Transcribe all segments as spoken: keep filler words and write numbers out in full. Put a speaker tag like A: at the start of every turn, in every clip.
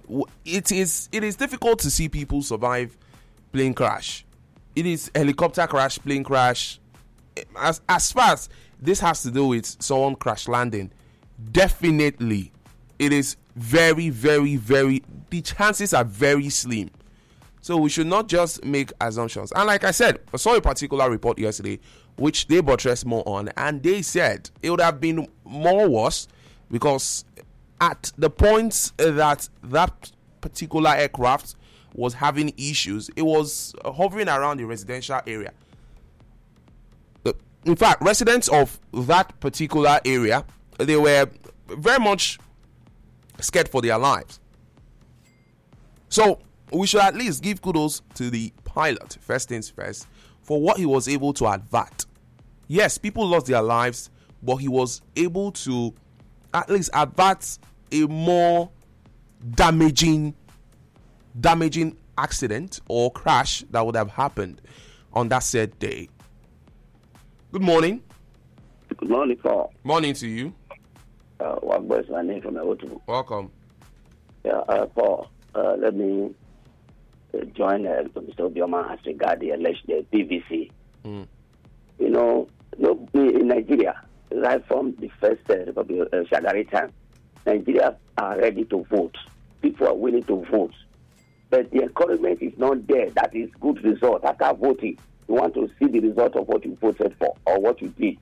A: it is it is difficult to see people survive plane crash. It is helicopter crash, plane crash. As as far as this has to do with someone crash landing, definitely it is very, very, very. The chances are very slim. So we should not just make assumptions. And like I said, I saw a particular report yesterday which they buttressed more on, and they said it would have been more worse because at the point that that particular aircraft was having issues, it was hovering around the residential area. In fact, residents of that particular area, they were very much scared for their lives. So we should at least give kudos to the pilot, first things first, for what he was able to avert. Yes, people lost their lives, but he was able to at least avert a more damaging damaging accident or crash that would have happened on that said day. Good morning.
B: Good morning, Paul.
A: Morning to you.
B: Uh, what is my name from Otu?
A: Welcome.
B: Yeah, uh, Paul, uh, let me uh, join uh, Mister Obioma as regard the election, the P V C. Mm. You know, no, in Nigeria, right from the first uh, Republic, uh, Shagari time, Nigeria are ready to vote. People are willing to vote. But the encouragement is not there. That is good result. After voting, you want to see the result of what you voted for or what you did.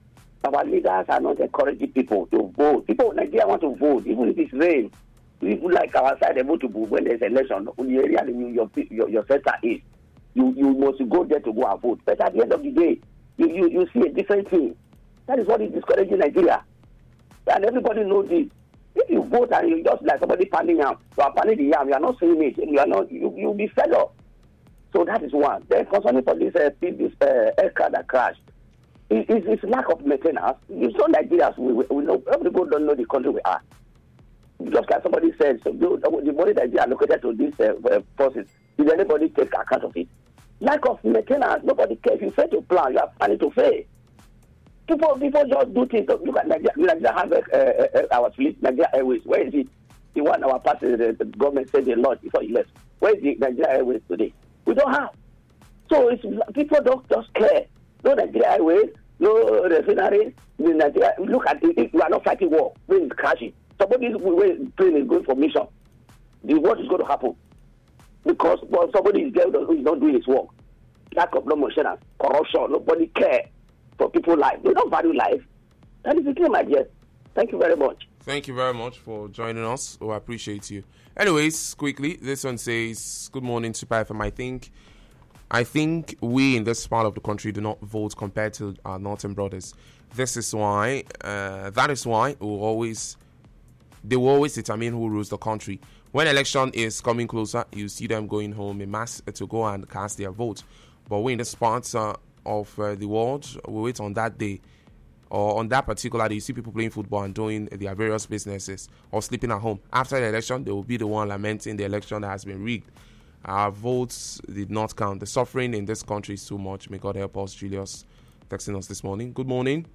B: Our leaders are not encouraging people to vote. People in Nigeria want to vote, even if it's rain. People like our side, they vote to vote when there's election. In the area your, your, your center is, you, you must go there to go and vote. But at the end of the day, you, you, you see a different thing. That is what is discouraging Nigeria. And everybody knows this. If you vote and you just like somebody panning yam, you are panning the yam, you are not seeing it, you are not, you you'll be fed up. So that is one. Then concerning for this, uh, this uh, aircraft that crashed, it, it, it's lack of maintenance. You saw Nigerians, we, we, we know, everybody don't know the country we are. Just like somebody said, so the, the money that they are allocated to these uh, forces, did anybody take account of it? Lack of maintenance, nobody cares. If you fail to plan, you are planning to fail. People, people just do things. Look at Nigeria. Nigeria has uh, uh, our fleet, Nigeria Airways. Where is it? The one our past uh, the government said they launched before he left. Where is the Nigeria Airways today? We don't have. So it's, people don't just care. No Nigeria Airways, no refineries. Nigeria, look at it. We are not fighting war. Plane is crashing. Somebody's plane is going for mission. The what is going to happen? Because well, somebody is there who is not doing his work. Lack of no maintenance, corruption. Nobody cares for people's life. We don't value life. That is the thing, my dear. Thank you very much.
A: Thank you very much for joining us. Oh, I appreciate you. Anyways, quickly, this one says, good morning, Super F M. I think, I think we in this part of the country do not vote compared to our northern brothers. This is why, uh, that is why we will always, they will always determine who rules the country. When election is coming closer, you see them going home in mass to go and cast their vote. But we in this part uh, of uh, the world, we wait on that day or on that particular day. You see people playing football and doing their various businesses or sleeping at home. After the election, they will be the one lamenting the election that has been rigged. Our votes did not count. The suffering in this country is too much. May God help us. Julius texting us this morning. Good morning.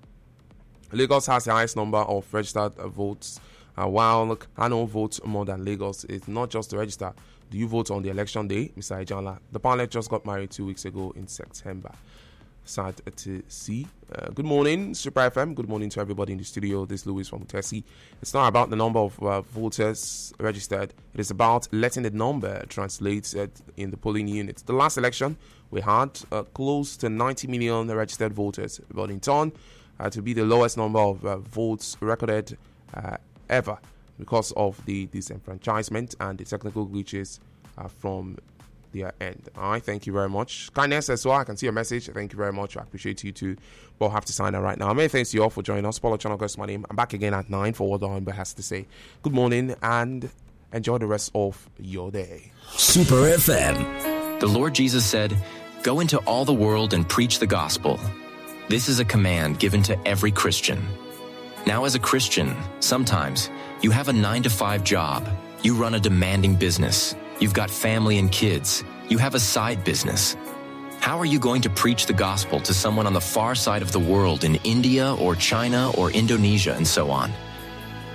A: Lagos has the highest number of registered votes, uh, while Kano votes more than Lagos. It's not just to register. Do you vote on the election day, Mister Ijanla? The panel just got married two weeks ago in September. Sad to see. Uh, good morning, Super F M. Good morning to everybody in the studio. This is Louis from Tessie. It's not about the number of uh, voters registered. It is about letting the number translate uh, in the polling units. The last election, we had uh, close to ninety million registered voters, but in turn, uh, to be the lowest number of uh, votes recorded uh, ever because of the disenfranchisement and the technical glitches uh, from their end. All right, thank you very much. Kindness as well, I can see your message. Thank you very much. I appreciate you too. But I'll have to sign out right now. Many thanks to you all for joining us. Paulo Chanogo, my name. I'm back again at nine for what the Humber has to say. Good morning and enjoy the rest of your day.
C: Super F M.
D: The Lord Jesus said, "Go into all the world and preach the gospel." This is a command given to every Christian. Now, as a Christian, sometimes you have a nine to five job. You run a demanding business. You've got family and kids. You have a side business. How are you going to preach the gospel to someone on the far side of the world in India or China or Indonesia and so on?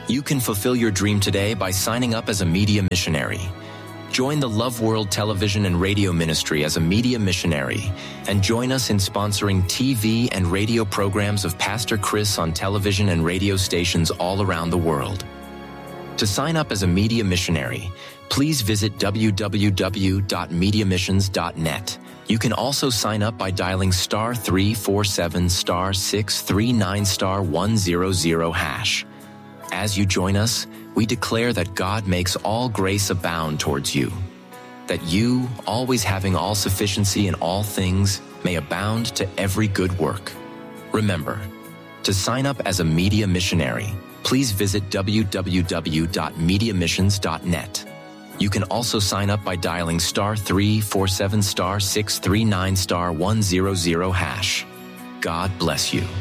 D: You can fulfill your dream today by signing up as a media missionary. Join the Love World Television and Radio Ministry as a media missionary and join us in sponsoring T V and radio programs of Pastor Chris on television and radio stations all around the world. To sign up as a media missionary, please visit w w w dot media missions dot net. You can also sign up by dialing star three four seven star six three nine star one zero zero hash. As you join us, we declare that God makes all grace abound towards you, that you, always having all sufficiency in all things, may abound to every good work. Remember, to sign up as a media missionary, please visit w w w dot media missions dot net. You can also sign up by dialing star three four seven star six three nine star one zero zero hash. God bless you.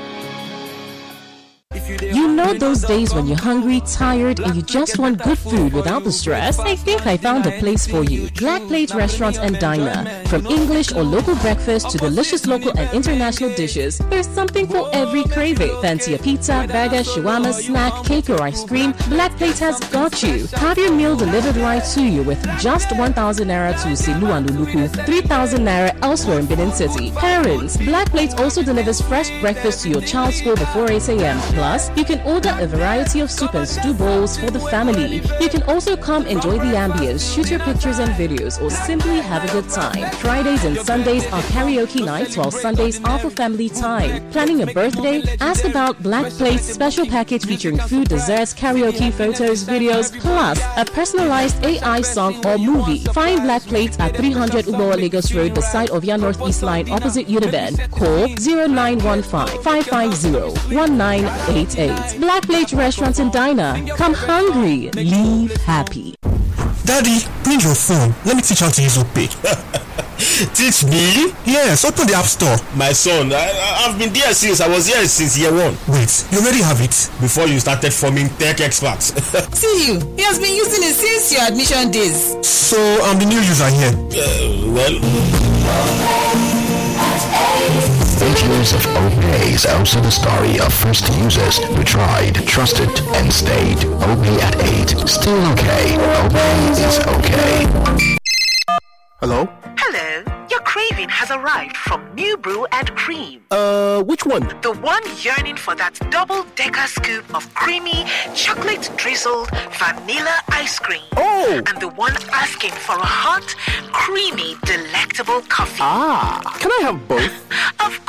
E: You know those days when you're hungry, tired, and you just want good food without the stress? I think I found a place for you. Black Plate Restaurant and Diner. From English or local breakfast to delicious local and international dishes, there's something for every craving. Fancy a pizza, burger, shawarma, snack, cake, or ice cream? Black Plate has got you. Have your meal delivered right to you with just one thousand naira to Silu and Luluku, three thousand naira elsewhere in Benin City. Parents, Black Plate also delivers fresh breakfast to your child's school before eight a.m. Plus, you can order a variety of soup and stew bowls for the family. You can also come enjoy the ambience, shoot your pictures and videos, or simply have a good time. Fridays and Sundays are karaoke nights, while Sundays are for family time. Planning a birthday? Ask about Black Plate's special package featuring food, desserts, karaoke, photos, videos, plus a personalized A I song or movie. Find Black Plate at three hundred Ubawa Lagos Road beside Ovia North East Line opposite Uniben. Call zero nine one five, five five zero, one nine eight eight. Black Plate Restaurant and Diner. Come hungry, leave happy.
F: Daddy, bring your phone. Let me teach how to use OPay.
G: Teach me?
F: Yes, open the App Store.
G: My son, I, I've been there since I was here since year one.
F: Wait, you already have it?
G: Before you started forming tech experts.
H: See you. He has been using it since your admission days.
F: So I'm the new user here.
G: Uh, well...
C: Eight years of OPay is also the story of first users who tried, trusted, and stayed. OPay at eight. Still okay. OPay is okay.
F: Hello?
I: Hello. Your craving has arrived from New Brew and Cream.
F: Uh, which one?
I: The one yearning for that double-decker scoop of creamy, chocolate-drizzled vanilla ice cream.
F: Oh!
I: And the one asking for a hot, creamy, delectable coffee.
F: Ah, can I have both?
I: Of